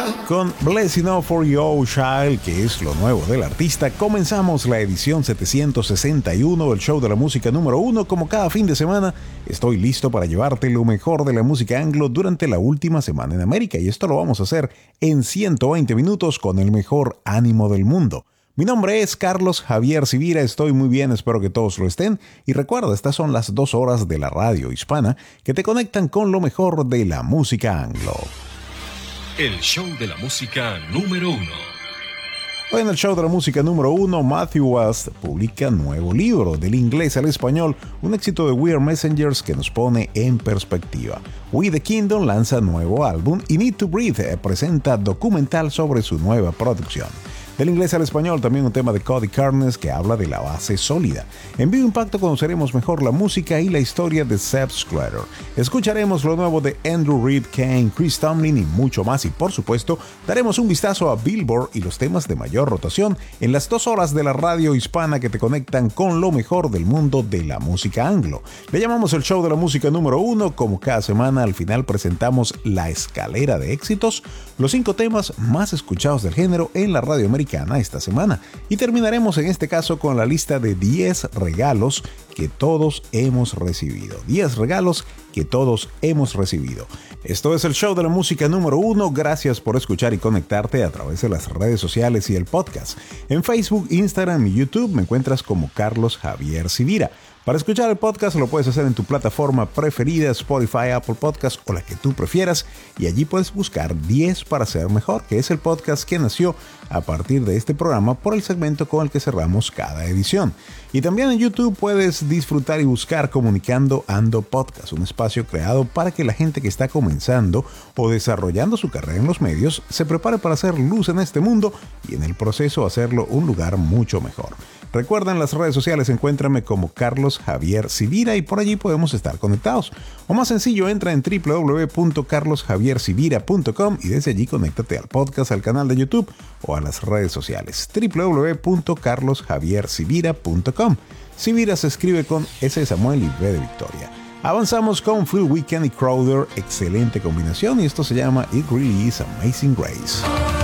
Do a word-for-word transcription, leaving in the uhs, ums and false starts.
Con Blessing Up for Your Child, que es lo nuevo del artista, comenzamos la edición setecientos sesenta y uno del show de la música número uno. Como cada fin de semana, estoy listo para llevarte lo mejor de la música anglo durante la última semana en América, y esto lo vamos a hacer en ciento veinte minutos con el mejor ánimo del mundo. Mi nombre es Carlos Javier Sivira, estoy muy bien, espero que todos lo estén. Y recuerda, estas son las dos horas de la radio hispana que te conectan con lo mejor de la música anglo. El show de la música número uno. Hoy en el show de la música número uno, Matthew West publica nuevo libro, del inglés al español, un éxito de We Are Messengers que nos pone en perspectiva. We The Kingdom lanza nuevo álbum y Need to Breathe presenta documental sobre su nueva producción. Del inglés al español, también un tema de Cody Carnes que habla de la base sólida. En Vivo Impacto conoceremos mejor la música y la historia de Seb Sclatter. Escucharemos lo nuevo de Andrew Reid, Kane, Chris Tomlin y mucho más. Y por supuesto, daremos un vistazo a Billboard y los temas de mayor rotación en las dos horas de la radio hispana que te conectan con lo mejor del mundo de la música anglo. Le llamamos el show de la música número uno. Como cada semana, al final presentamos la escalera de éxitos, los cinco temas más escuchados del género en la radio americana esta semana, y terminaremos en este caso con la lista de diez regalos que todos hemos recibido. diez regalos que todos hemos recibido. Esto es el show de la música número uno. Gracias por escuchar y conectarte a través de las redes sociales y el podcast. En Facebook, Instagram y YouTube me encuentras como Carlos Javier Sivira. Para escuchar el podcast lo puedes hacer en tu plataforma preferida, Spotify, Apple Podcast o la que tú prefieras, y allí puedes buscar diez para ser mejor, que es el podcast que nació a partir de este programa por el segmento con el que cerramos cada edición. Y también en YouTube puedes disfrutar y buscar Comunicando Ando Podcast, un espacio creado para que la gente que está comenzando o desarrollando su carrera en los medios se prepare para hacer luz en este mundo y en el proceso hacerlo un lugar mucho mejor. Recuerda, en las redes sociales encuéntrame como Carlos Javier Sivira y por allí podemos estar conectados. O más sencillo, entra en doble u doble u doble u punto carlos javier sivira punto com y desde allí conéctate al podcast, al canal de YouTube o a las redes sociales. doble u doble u doble u punto carlos javier sivira punto com. Sivira se escribe con S de Samuel y V de Victoria. Avanzamos con Phil Wickham y Crowder, excelente combinación, y esto se llama It Really Is Amazing Grace.